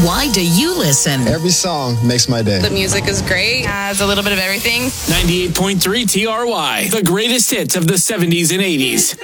Why do you listen? Every song makes my day. The music is great. Has a little bit of everything. 98.3 TRY, the greatest hits of the 70s and 80s.